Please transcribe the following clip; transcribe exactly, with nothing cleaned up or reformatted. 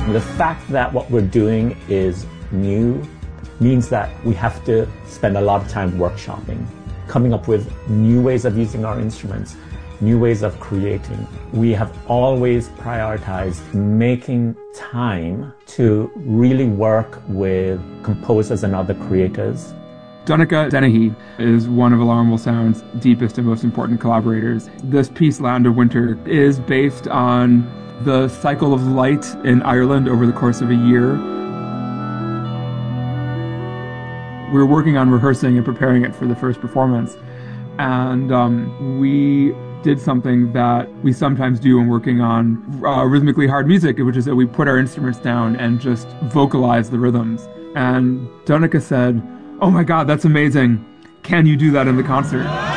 The fact that what we're doing is new means that we have to spend a lot of time workshopping, coming up with new ways of using our instruments, new ways of creating. We have always prioritized making time to really work with composers and other creators. Donncha Dennehy is one of Alarmable Sound's deepest and most important collaborators. This piece, Land of Winter, is based on the cycle of light in Ireland over the course of a year. We were working on rehearsing and preparing it for the first performance, and um, we did something that we sometimes do when working on uh, rhythmically hard music, which is that we put our instruments down and just vocalize the rhythms. And Donncha said, "Oh my God, that's amazing. Can you do that in the concert?"